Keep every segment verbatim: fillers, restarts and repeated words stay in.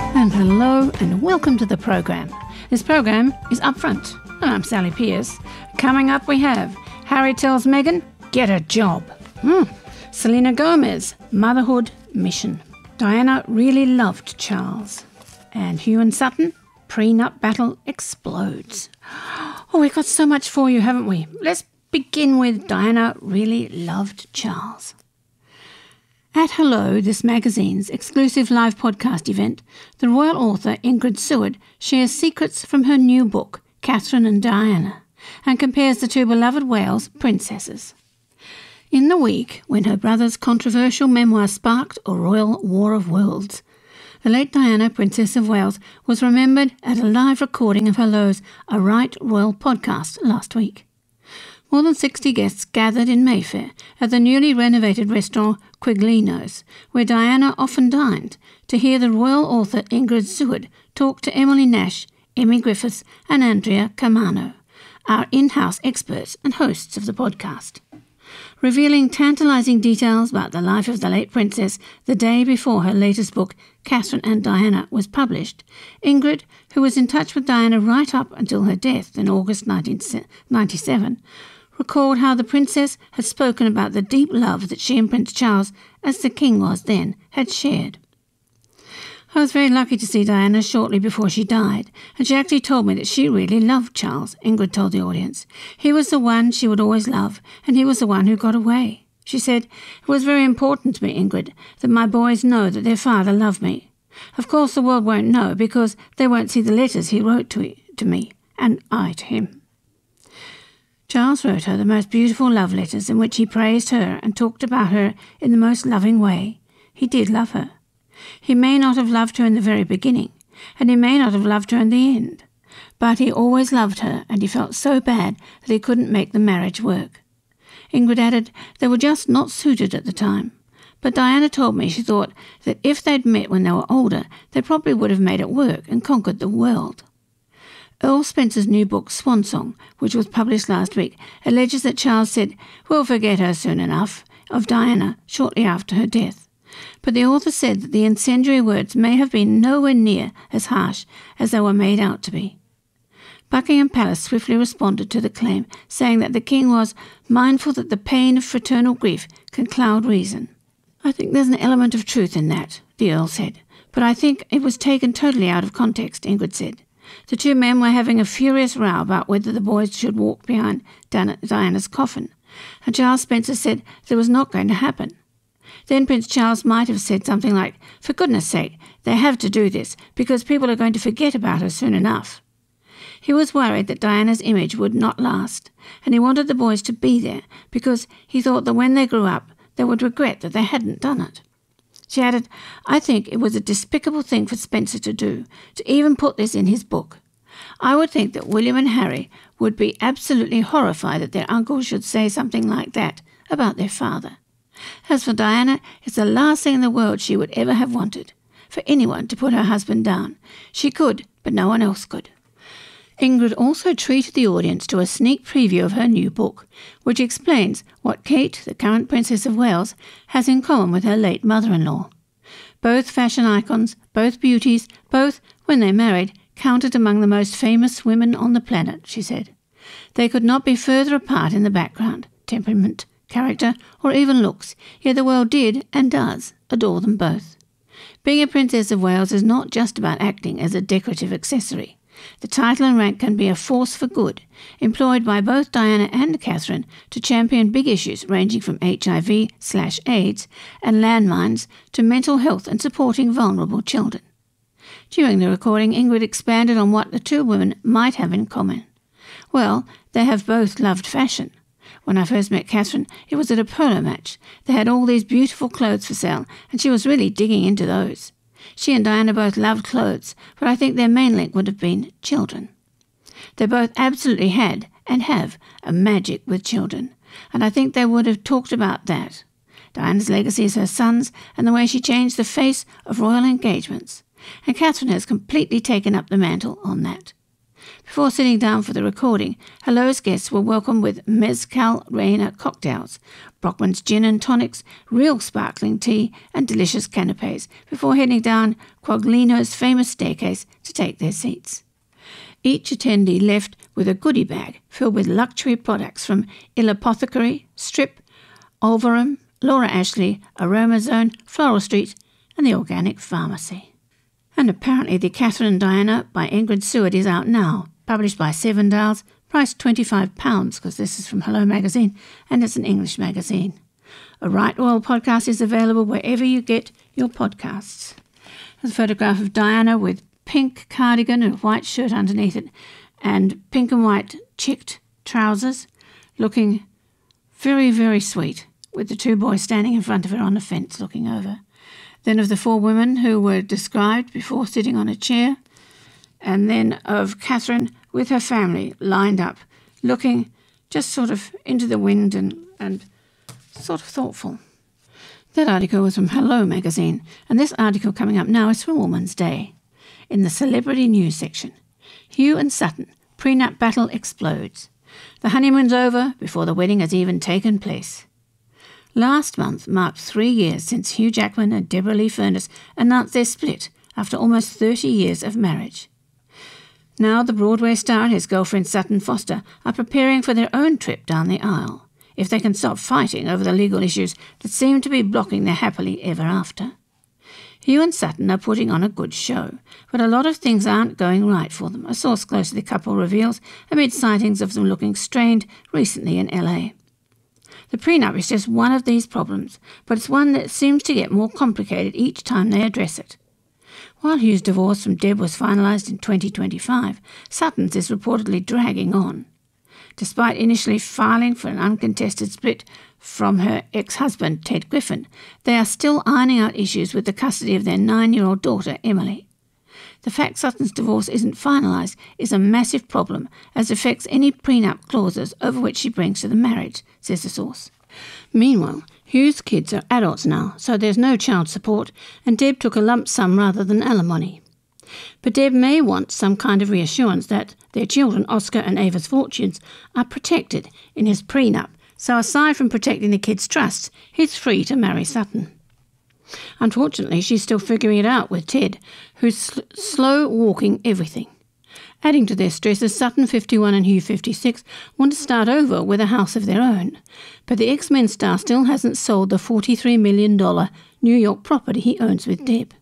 And hello and welcome to the program. This program is Upfront, and I'm Sally Pierce. Coming up we have Harry tells Meghan, get a job. Hmm. Selena Gomez, motherhood mission. Diana really loved Charles. And Hugh and Sutton, prenup battle explodes. Oh, we've got so much for you, haven't we? Let's begin with Diana really loved Charles. At Hello, this magazine's exclusive live podcast event, the royal author Ingrid Seward shares secrets from her new book, Catherine and Diana, and compares the two beloved Wales princesses. In the week when her brother's controversial memoir sparked a royal war of worlds, the late Diana, Princess of Wales, was remembered at a live recording of Hello's A Right Royal podcast last week. More than sixty guests gathered in Mayfair at the newly renovated restaurant Quiglino's, where Diana often dined, to hear the royal author Ingrid Seward talk to Emily Nash, Emmy Griffiths and Andrea Camano, our in-house experts and hosts of the podcast. Revealing tantalising details about the life of the late princess the day before her latest book, Catherine and Diana, was published, Ingrid, who was in touch with Diana right up until her death in August nineteen ninety-seven, recalled how the princess had spoken about the deep love that she and Prince Charles, as the king was then, had shared. I was very lucky to see Diana shortly before she died, and she actually told me that she really loved Charles, Ingrid told the audience. He was the one she would always love, and he was the one who got away. She said, "It was very important to me, Ingrid, that my boys know that their father loved me. Of course the world won't know, because they won't see the letters he wrote to, to me, and I to him." Charles wrote her the most beautiful love letters in which he praised her and talked about her in the most loving way. He did love her. He may not have loved her in the very beginning, and he may not have loved her in the end, but he always loved her, and he felt so bad that he couldn't make the marriage work. Ingrid added they were just not suited at the time, but Diana told me she thought that if they'd met when they were older, they probably would have made it work and conquered the world. Earl Spencer's new book, Swan Song, which was published last week, alleges that Charles said, "We'll forget her soon enough," of Diana shortly after her death. But the author said that the incendiary words may have been nowhere near as harsh as they were made out to be. Buckingham Palace swiftly responded to the claim, saying that the king was mindful that the pain of fraternal grief can cloud reason. "I think there's an element of truth in that," the Earl said, "but I think it was taken totally out of context," Ingrid said. The two men were having a furious row about whether the boys should walk behind Diana's coffin, and Charles Spencer said that it was not going to happen. Then Prince Charles might have said something like, "For goodness sake, they have to do this, because people are going to forget about her soon enough." He was worried that Diana's image would not last, and he wanted the boys to be there, because he thought that when they grew up, they would regret that they hadn't done it. She added, "I think it was a despicable thing for Spencer to do, to even put this in his book. I would think that William and Harry would be absolutely horrified that their uncle should say something like that about their father. As for Diana, it's the last thing in the world she would ever have wanted, for anyone to put her husband down. She could, but no one else could." Ingrid also treated the audience to a sneak preview of her new book, which explains what Kate, the current Princess of Wales, has in common with her late mother-in-law. Both fashion icons, both beauties, both, when they married, counted among the most famous women on the planet, she said. They could not be further apart in the background, temperament, character, or even looks, yet the world did, and does, adore them both. Being a Princess of Wales is not just about acting as a decorative accessory. The title and rank can be a force for good, employed by both Diana and Catherine to champion big issues ranging from H I V slash AIDS and landmines to mental health and supporting vulnerable children. During the recording, Ingrid expanded on what the two women might have in common. Well, they have both loved fashion. When I first met Catherine, it was at a polo match. They had all these beautiful clothes for sale, and she was really digging into those. She and Diana both loved clothes, but I think their main link would have been children. They both absolutely had, and have, a magic with children, and I think they would have talked about that. Diana's legacy is her sons and the way she changed the face of royal engagements, and Catherine has completely taken up the mantle on that. Before sitting down for the recording, Hello's guests were welcomed with Mezcal Reina cocktails, Brockman's gin and tonics, real sparkling tea, and delicious canapes, before heading down Quaglino's famous staircase to take their seats. Each attendee left with a goodie bag filled with luxury products from Il Apothecary, Strip, Olverum, Laura Ashley, Aroma Zone, Floral Street, and the Organic Pharmacy. And apparently the Catherine and Diana by Ingrid Seward is out now, published by Seven Dials, priced twenty-five pounds, because this is from Hello Magazine, and it's an English magazine. A Right Royal podcast is available wherever you get your podcasts. There's a photograph of Diana with pink cardigan and white shirt underneath it, and pink and white checked trousers, looking very, very sweet, with the two boys standing in front of her on the fence looking over. Then of the four women who were described before sitting on a chair, and then of Catherine with her family lined up, looking just sort of into the wind and, and sort of thoughtful. That article was from Hello Magazine, and this article coming up now is from Woman's Day. In the celebrity news section, Hugh and Sutton, prenup battle explodes. The honeymoon's over before the wedding has even taken place. Last month marked three years since Hugh Jackman and Deborah Lee Furness announced their split after almost thirty years of marriage. Now the Broadway star and his girlfriend Sutton Foster are preparing for their own trip down the aisle, if they can stop fighting over the legal issues that seem to be blocking their happily ever after. Hugh and Sutton are putting on a good show, but a lot of things aren't going right for them, a source close to the couple reveals, amid sightings of them looking strained recently in L A. The prenup is just one of these problems, but it's one that seems to get more complicated each time they address it. While Hugh's divorce from Deb was finalised in twenty twenty-five, Sutton's is reportedly dragging on. Despite initially filing for an uncontested split from her ex-husband, Ted Griffin, they are still ironing out issues with the custody of their nine-year-old daughter, Emily. The fact Sutton's divorce isn't finalised is a massive problem, as it affects any prenup clauses over which she brings to the marriage, says the source. Meanwhile, Hugh's kids are adults now, so there's no child support, and Deb took a lump sum rather than alimony. But Deb may want some kind of reassurance that their children, Oscar and Ava's fortunes, are protected in his prenup, so aside from protecting the kids' trusts, he's free to marry Sutton. Unfortunately, she's still figuring it out with Ted, who's sl- slow-walking everything. Adding to their stresses, Sutton, fifty-one, and Hugh, fifty-six, want to start over with a house of their own. But the X-Men star still hasn't sold the forty-three million dollars New York property he owns with Deb.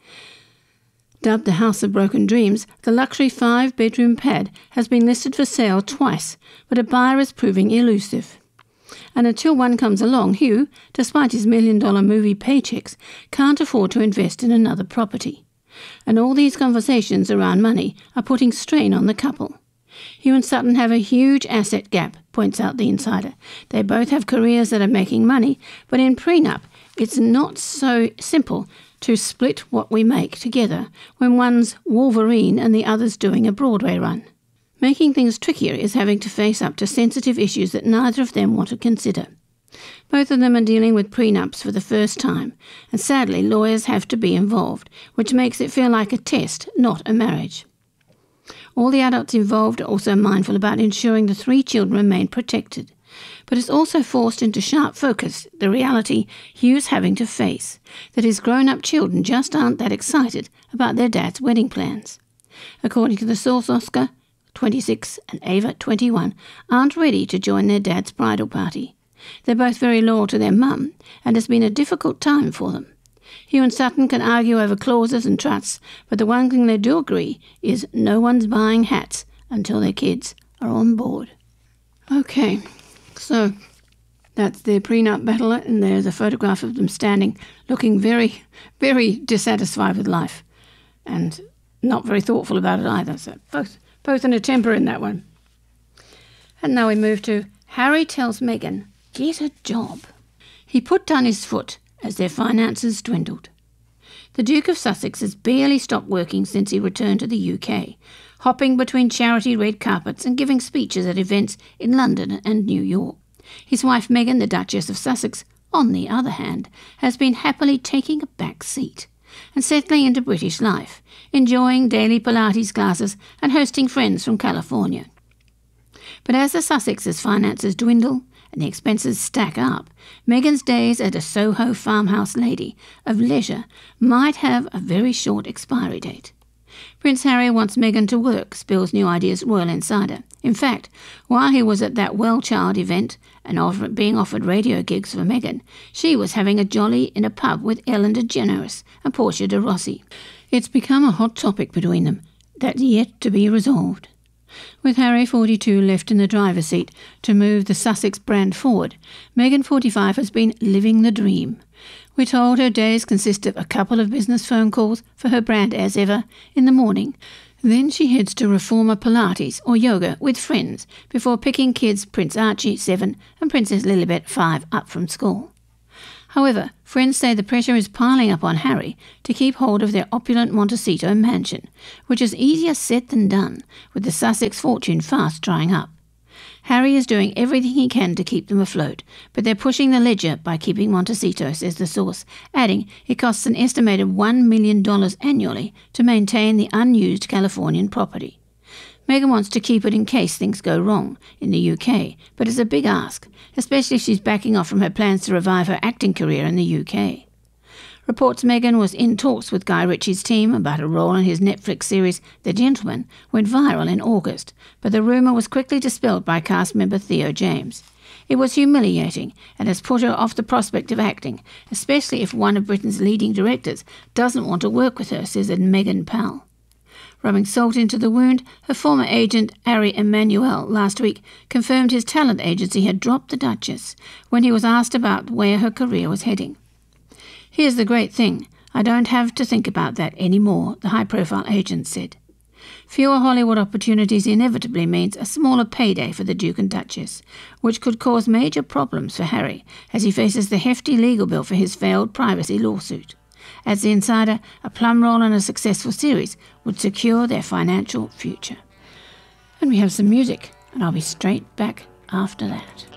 Dubbed the House of Broken Dreams, the luxury five-bedroom pad has been listed for sale twice, but a buyer is proving elusive. And until one comes along, Hugh, despite his million-dollar movie paychecks, can't afford to invest in another property. And all these conversations around money are putting strain on the couple. Hugh and Sutton have a huge asset gap, points out the insider. They both have careers that are making money, but in prenup, it's not so simple to split what we make together when one's Wolverine and the other's doing a Broadway run. Making things trickier is having to face up to sensitive issues that neither of them want to consider. Both of them are dealing with prenups for the first time, and sadly lawyers have to be involved, which makes it feel like a test, not a marriage. All the adults involved are also mindful about ensuring the three children remain protected, but it's also forced into sharp focus the reality Hugh's having to face, that his grown-up children just aren't that excited about their dad's wedding plans. According to the source, Oscar, twenty-six, and Ava, twenty-one, aren't ready to join their dad's bridal party. They're both very loyal to their mum, and it's been a difficult time for them. Hugh and Sutton can argue over clauses and trusts, but the one thing they do agree is no one's buying hats until their kids are on board. Okay, so that's their prenup battle, and there's a photograph of them standing, looking very, very dissatisfied with life, and not very thoughtful about it either. So both, both in a temper in that one. And now we move to Harry tells Meghan, get a job. He put down his foot as their finances dwindled. The Duke of Sussex has barely stopped working since he returned to the U K, hopping between charity red carpets and giving speeches at events in London and New York. His wife Meghan, the Duchess of Sussex, on the other hand, has been happily taking a back seat. and settling into British life, enjoying daily Pilates classes and hosting friends from California. But as the Sussexes' finances dwindle and the expenses stack up, Meghan's days as a Soho farmhouse lady of leisure might have a very short expiry date. Prince Harry wants Meghan to work, spills New Ideas Royal Insider. In fact, while he was at that Well Child event and offer, being offered radio gigs for Meghan, she was having a jolly in a pub with Ellen DeGeneres and Portia de Rossi. It's become a hot topic between them that's yet to be resolved. With Harry, forty-two, left in the driver's seat to move the Sussex brand forward, Meghan, forty-five, has been living the dream. We're told her days consist of a couple of business phone calls for her brand as ever in the morning. Then she heads to reformer Pilates or yoga with friends before picking kids Prince Archie, seven, and Princess Lilibet, five, up from school. However, friends say the pressure is piling up on Harry to keep hold of their opulent Montecito mansion, which is easier said than done, with the Sussex fortune fast drying up. Harry is doing everything he can to keep them afloat, but they're pushing the ledger by keeping Montecito, says the source, adding it costs an estimated one million dollars annually to maintain the unused Californian property. Meghan wants to keep it in case things go wrong in the U K, but it's a big ask, especially if she's backing off from her plans to revive her acting career in the U K. Reports Meghan was in talks with Guy Ritchie's team about a role in his Netflix series The Gentleman went viral in August, but the rumour was quickly dispelled by cast member Theo James. It was humiliating and has put her off the prospect of acting, especially if one of Britain's leading directors doesn't want to work with her, says a Meghan pal. Rubbing salt into the wound, her former agent, Ari Emanuel, last week confirmed his talent agency had dropped the Duchess when he was asked about where her career was heading. Here's the great thing, I don't have to think about that anymore, the high-profile agent said. Fewer Hollywood opportunities inevitably means a smaller payday for the Duke and Duchess, which could cause major problems for Harry as he faces the hefty legal bill for his failed privacy lawsuit. As the Insider, a plum role in a successful series would secure their financial future. And we have some music, and I'll be straight back after that.